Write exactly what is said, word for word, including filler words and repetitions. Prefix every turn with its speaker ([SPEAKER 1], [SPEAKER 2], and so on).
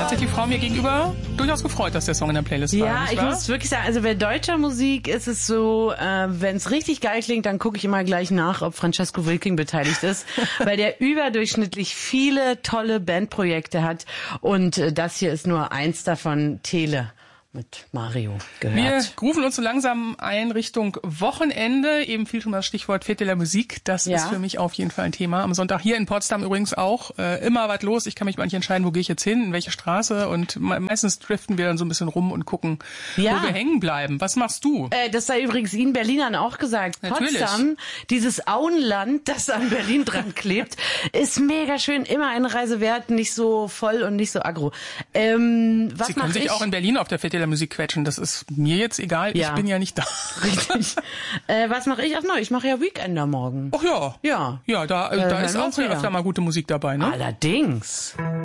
[SPEAKER 1] hat sich die Frau mir gegenüber durchaus gefreut, dass der Song in der Playlist war.
[SPEAKER 2] Ja, ich muss wirklich sagen, also bei deutscher Musik ist es so, äh, wenn es richtig geil klingt, dann gucke ich immer gleich nach, ob Francesco Wilking beteiligt ist, weil der überdurchschnittlich viele tolle Bandprojekte hat und äh, das hier ist nur eins davon, Tele. Mit Mario gehört.
[SPEAKER 1] Wir rufen uns so langsam ein Richtung Wochenende. Eben fiel schon das Stichwort Fete de la Musique. Das ja. ist für mich auf jeden Fall ein Thema. Am Sonntag hier in Potsdam übrigens auch. Äh, immer was los. Ich kann mich mal nicht entscheiden, wo gehe ich jetzt hin, in welche Straße. Und meistens driften wir dann so ein bisschen rum und gucken, ja. wo wir hängen bleiben. Was machst du?
[SPEAKER 2] Äh, das sei übrigens Ihnen Berlinern auch gesagt.
[SPEAKER 1] Natürlich.
[SPEAKER 2] Potsdam, dieses Auenland, das an Berlin dran klebt, ist mega schön. Immer eine Reise wert, nicht so voll und nicht so aggro. Ähm, was
[SPEAKER 1] Sie können sich
[SPEAKER 2] ich?
[SPEAKER 1] auch in Berlin auf der Fete de la Musik quetschen. Das ist mir jetzt egal.
[SPEAKER 2] Ja.
[SPEAKER 1] Ich bin ja nicht da.
[SPEAKER 2] Richtig. äh, was mache ich? Ach no, ich mache ja Weekender morgen.
[SPEAKER 1] Ach ja.
[SPEAKER 2] Ja.
[SPEAKER 1] Ja, da, äh, da ist auch öfter mal gute Musik dabei, ne?
[SPEAKER 2] Allerdings.